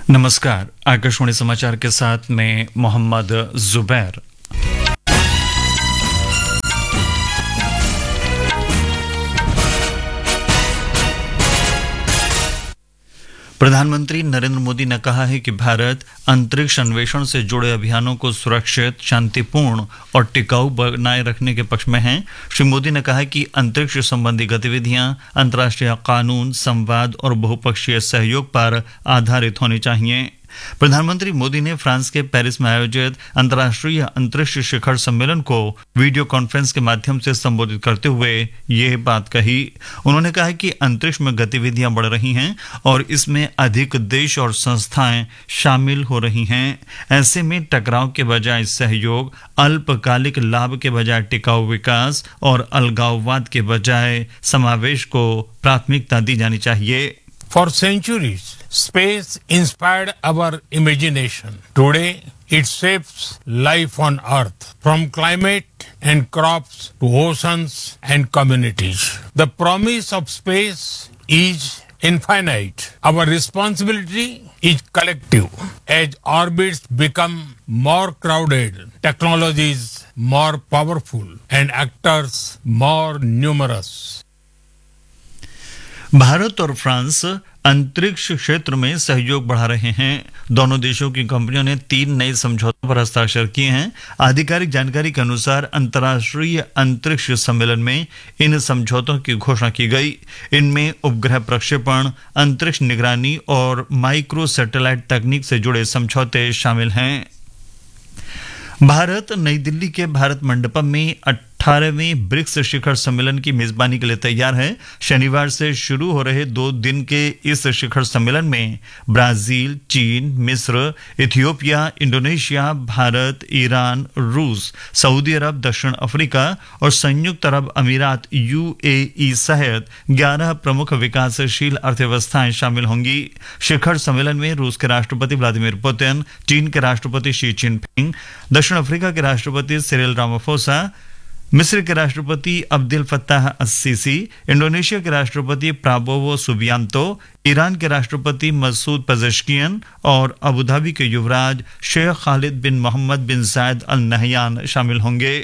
नमस्कार, आकाशवाणी समाचार के साथ मैं मोहम्मद जुबैर। प्रधानमंत्री नरेंद्र मोदी ने कहा है कि भारत अंतरिक्ष अन्वेषण से जुड़े अभियानों को सुरक्षित, शांतिपूर्ण और टिकाऊ बनाए रखने के पक्ष में है। श्री मोदी ने कहा कि अंतरिक्ष संबंधी गतिविधियां अंतर्राष्ट्रीय कानून, संवाद और बहुपक्षीय सहयोग पर आधारित होनी चाहिए। प्रधानमंत्री मोदी ने फ्रांस के पेरिस में आयोजित अंतर्राष्ट्रीय अंतरिक्ष शिखर सम्मेलन को वीडियो कॉन्फ्रेंस के माध्यम से संबोधित करते हुए यह बात कही। उन्होंने कहा कि अंतरिक्ष में गतिविधियां बढ़ रही हैं और इसमें अधिक देश और संस्थाएं शामिल हो रही हैं। ऐसे में टकराव के बजाय सहयोग, अल्पकालिक लाभ के बजाय टिकाऊ विकास और अलगाववाद के बजाय समावेश को प्राथमिकता दी जानी चाहिए। For centuries, space inspired our imagination. Today, it shapes life on Earth, from climate and crops to oceans and communities. The promise of space is infinite. Our responsibility is collective. As orbits become more crowded, technologies more powerful, and actors more numerous. Bharat और France अंतरिक्ष क्षेत्र में सहयोग बढ़ा रहे हैं। दोनों देशों की कंपनियों ने 3 नए समझौतों पर हस्ताक्षर किए हैं। आधिकारिक जानकारी के अनुसार अंतर्राष्ट्रीय अंतरिक्ष सम्मेलन में इन समझौतों की घोषणा की गई। इनमें उपग्रह प्रक्षेपण, अंतरिक्ष निगरानी और माइक्रो सैटेलाइट तकनीक से जुड़े समझौते शामिल हैं। भारत नई दिल्ली के भारत मंडपम में 18वें ब्रिक्स शिखर सम्मेलन की मेजबानी के लिए तैयार है। शनिवार से शुरू हो रहे 2 दिन के इस शिखर सम्मेलन में ब्राजील, चीन, मिस्र, इथियोपिया, इंडोनेशिया, भारत, ईरान, रूस, सऊदी अरब, दक्षिण अफ्रीका और संयुक्त अरब अमीरात UAE सहित 11 प्रमुख विकासशील अर्थव्यवस्थाएं शामिल होंगी। शिखर सम्मेलन में रूस के राष्ट्रपति व्लादिमीर पुतिन, चीन के राष्ट्रपति शी जिनपिंग, दक्षिण अफ्रीका के राष्ट्रपति सिरिल रामाफोसा, मिस्र के राष्ट्रपति अब्दुल फत्ताह अस-सीसी, इंडोनेशिया के राष्ट्रपति प्राबोवो सुबियांतो, ईरान के राष्ट्रपति मसूद पेजेश्कियन और अबू धाबी के युवराज शेख खालिद बिन मोहम्मद बिन जायद अल नहयान शामिल होंगे।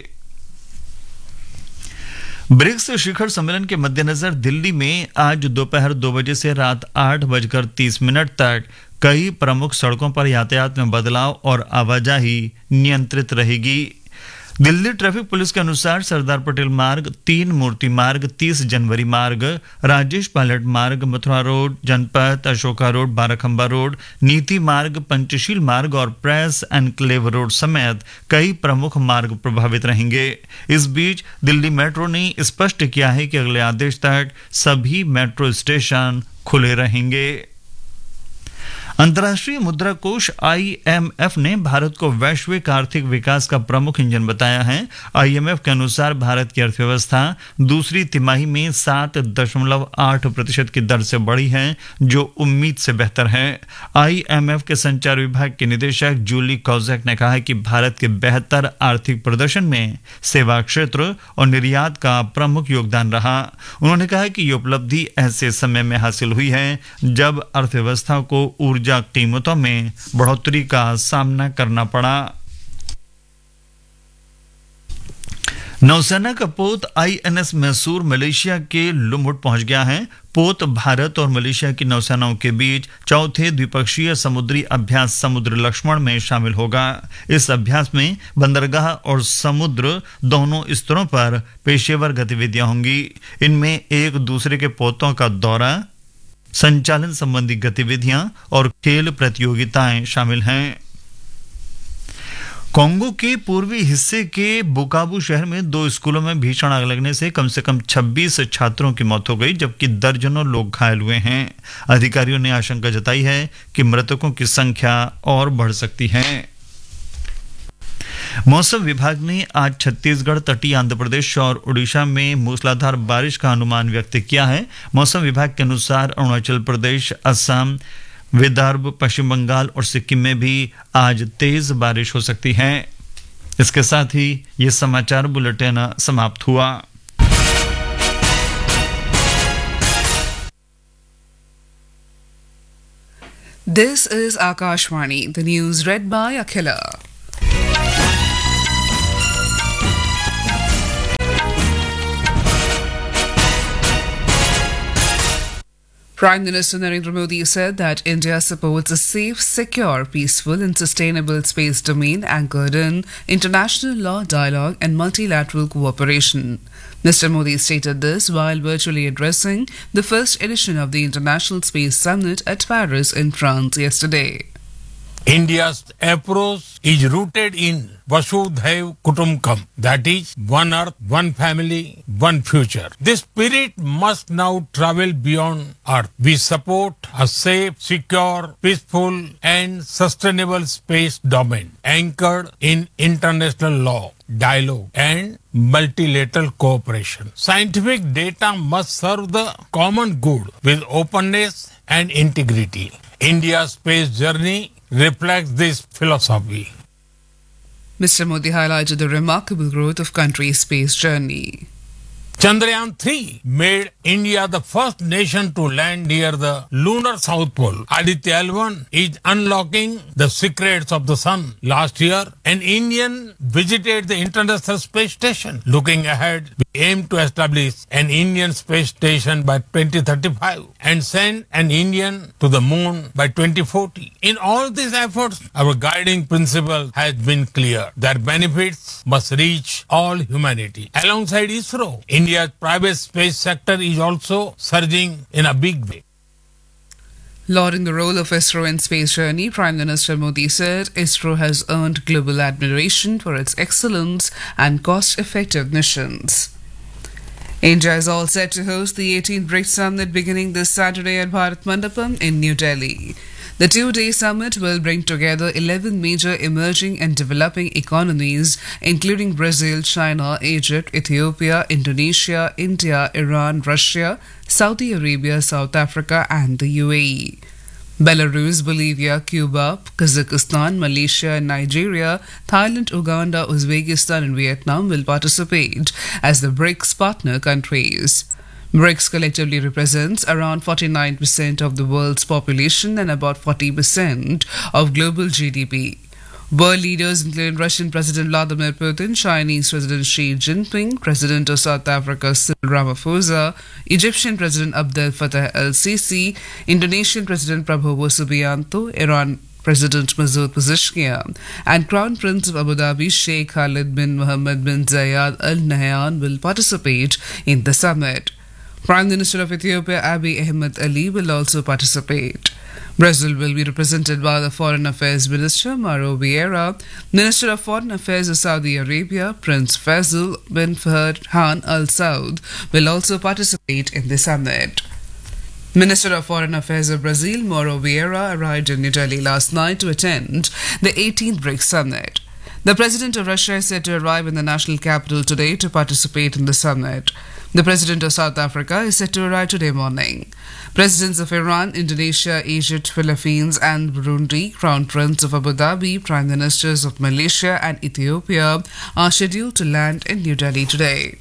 ब्रिक्स शिखर सम्मेलन के मद्देनजर दिल्ली में आज दोपहर 2 बजे से रात 8:30 तक कई प्रमुख सड़कों पर यातायात में बदलाव और आवाजाही नियंत्रित रहेगी। दिल्ली ट्रैफिक पुलिस के अनुसार सरदार पटेल मार्ग, 3 मूर्ति मार्ग, 30 जनवरी मार्ग, राजेश पायलट मार्ग, मथुरा रोड, जनपथ, अशोका रोड, बाराखंबा रोड, नीति मार्ग, पंचशील मार्ग और प्रेस एनक्लेव रोड समेत कई प्रमुख मार्ग प्रभावित रहेंगे। इस बीच दिल्ली मेट्रो ने स्पष्ट किया है कि अगले आदेश तक सभी मेट्रो स्टेशन खुले रहेंगे। अंतर्राष्ट्रीय मुद्रा कोष IMF ने भारत को वैश्विक आर्थिक विकास का प्रमुख इंजन बताया है। IMF के अनुसार भारत की अर्थव्यवस्था दूसरी तिमाही में 7.8% की दर से बढ़ी है, जो उम्मीद से बेहतर है। IMF के संचार विभाग के निदेशक जूली कॉजेक ने कहा कि भारत के बेहतर आर्थिक प्रदर्शन में सेवा क्षेत्र और निर्यात का प्रमुख योगदान रहा। उन्होंने कहा कि ये उपलब्धि ऐसे समय में हासिल हुई है जब अर्थव्यवस्था को ऊर्जा कीमतों में बढ़ोतरी का सामना करना पड़ा। नौसेना का पोत INS मैसूर मलेशिया के लुमुट पहुंच गया है। पोत भारत और मलेशिया की नौसेनाओं के बीच चौथे द्विपक्षीय समुद्री अभ्यास समुद्र लक्ष्मण में शामिल होगा। इस अभ्यास में बंदरगाह और समुद्र दोनों स्तरों पर पेशेवर गतिविधियां होंगी। इनमें एक दूसरे के पोतों का दौरा, संचालन संबंधी गतिविधियां और खेल प्रतियोगिताएं शामिल हैं। कोंगो के पूर्वी हिस्से के बुकाबू शहर में 2 स्कूलों में भीषण आग लगने से कम 26 छात्रों की मौत हो गई, जबकि दर्जनों लोग घायल हुए हैं। अधिकारियों ने आशंका जताई है कि मृतकों की संख्या और बढ़ सकती है। मौसम विभाग ने आज छत्तीसगढ़, तटीय आंध्र प्रदेश और उड़ीसा में मूसलाधार बारिश का अनुमान व्यक्त किया है। मौसम विभाग के अनुसार अरुणाचल प्रदेश, असम, विदर्भ, पश्चिम बंगाल और सिक्किम में भी आज तेज बारिश हो सकती है। इसके साथ ही ये समाचार बुलेटिन समाप्त हुआ। This is Akashvani, the news read by Akhila. Prime Minister Narendra Modi said that India supports a safe, secure, peaceful and sustainable space domain anchored in international law, dialogue and multilateral cooperation. Mr. Modi stated this while virtually addressing the first edition of the International Space Summit at Paris in France yesterday. India's approach is rooted in Vasudhaiv Kutumbakam, that is, one earth, one family, one future. This spirit must now travel beyond earth. We support a safe, secure, peaceful and sustainable space domain anchored in international law, dialogue and multilateral cooperation. Scientific data must serve the common good with openness and integrity. India's space journey reflects this philosophy. Mr. Modi highlighted the remarkable growth of country's space journey. Chandrayaan 3 made India the first nation to land near the lunar South Pole. Aditya L1 is unlocking the secrets of the sun. Last year, an Indian visited the International Space Station. Looking ahead, we aim to establish an Indian space station by 2035 and send an Indian to the moon by 2040. In all these efforts, our guiding principle has been clear. Their benefits must reach all humanity. Alongside ISRO, India's private space sector is also surging in a big way. Lauding the role of ISRO in space journey, Prime Minister Modi said ISRO has earned global admiration for its excellence and cost-effective missions. India is all set to host the 18th BRICS Summit beginning this Saturday at Bharat Mandapam in New Delhi. The two-day summit will bring together 11 major emerging and developing economies, including Brazil, China, Egypt, Ethiopia, Indonesia, India, Iran, Russia, Saudi Arabia, South Africa, and the UAE. Belarus, Bolivia, Cuba, Kazakhstan, Malaysia, and Nigeria, Thailand, Uganda, Uzbekistan, and Vietnam will participate as the BRICS partner countries. BRICS collectively represents around 49% of the world's population and about 40% of global GDP. World leaders include Russian President Vladimir Putin, Chinese President Xi Jinping, President of South Africa Cyril Ramaphosa, Egyptian President Abdel Fattah el-Sisi, Indonesian President Prabowo Subianto, Iran President Masoud Pezeshkian, and Crown Prince of Abu Dhabi Sheikh Khalid bin Mohammed bin Zayed Al Nahyan will participate in the summit. Prime Minister of Ethiopia Abiy Ahmed Ali will also participate. Brazil will be represented by the Foreign Affairs Minister Mauro Vieira. Minister of Foreign Affairs of Saudi Arabia Prince Faisal bin Farhan Al Saud will also participate in the summit. Minister of Foreign Affairs of Brazil Mauro Vieira arrived in New Delhi last night to attend the 18th BRICS Summit. The President of Russia is set to arrive in the national capital today to participate in the summit. The President of South Africa is set to arrive today morning. Presidents of Iran, Indonesia, Egypt, Philippines and Burundi, Crown Prince of Abu Dhabi, Prime Ministers of Malaysia and Ethiopia are scheduled to land in New Delhi today.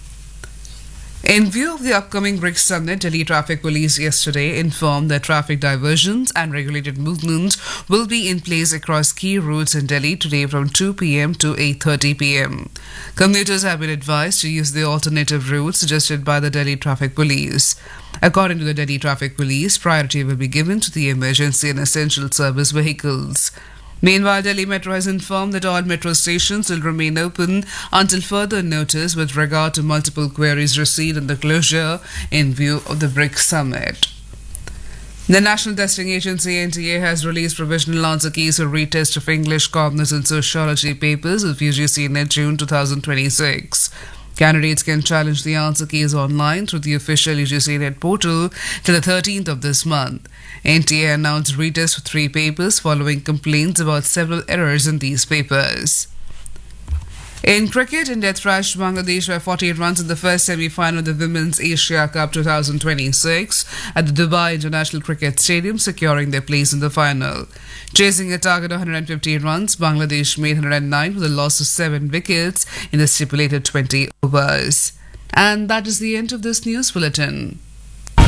In view of the upcoming BRICS Summit, Delhi Traffic Police yesterday informed that traffic diversions and regulated movement will be in place across key routes in Delhi today from 2 p.m. to 8:30 p.m. Commuters have been advised to use the alternative routes suggested by the Delhi Traffic Police. According to the Delhi Traffic Police, priority will be given to the emergency and essential service vehicles. Meanwhile, Delhi Metro has informed that all metro stations will remain open until further notice with regard to multiple queries received on the closure in view of the BRICS Summit. The National Testing Agency NTA has released provisional answer keys for retest of English, Commerce and Sociology papers of UGC NET June 2026. Candidates can challenge the answer keys online through the official UGC NET portal till the 13th of this month. NTA announced retest for 3 papers following complaints about several errors in these papers. In cricket, India thrashed Bangladesh by 48 runs in the first semi-final of the Women's Asia Cup 2026 at the Dubai International Cricket Stadium, securing their place in the final. Chasing a target of 150 runs, Bangladesh made 109 with a loss of 7 wickets in the stipulated 20 overs. And that is the end of this news bulletin.